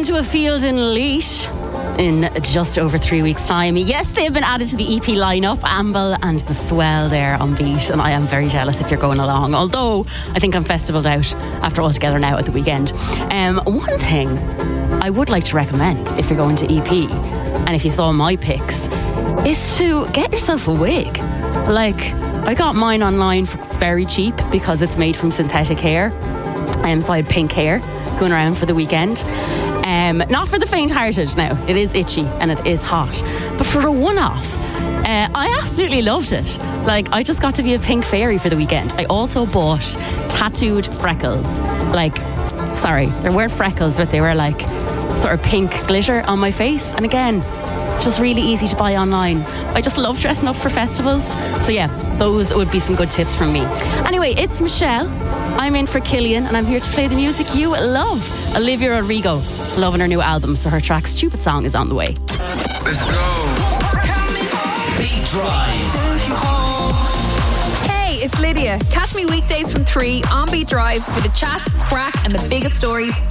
to a field in Laois in just over 3 weeks' time. Yes, they have been added to the EP lineup, Amble and The Swell there on Beat, and I am very jealous if you're going along, although I think I'm festivaled out after All Together Now at the weekend. One thing I would like to recommend if you're going to EP, and if you saw my picks, is to get yourself a wig. Like, I got mine online for very cheap because it's made from synthetic hair, so I had pink hair going around for the weekend. Not for the faint-hearted now. It is itchy and it is hot. But for a one-off, I absolutely loved it. Like, I just got to be a pink fairy for the weekend. I also bought tattooed freckles. Like, sorry, there weren't freckles, but they were like sort of pink glitter on my face. And again, just really easy to buy online. I just love dressing up for festivals. So yeah, those would be some good tips from me. Anyway, it's Michelle. I'm in for Killian, and I'm here to play the music you love. Olivia Rodrigo, loving her new album, so her track Stupid Song is on the way. Let's go. Beat Drive. Hey, it's Lydia. Catch me weekdays from 3 on Beat Drive for the chats, crack, and the biggest stories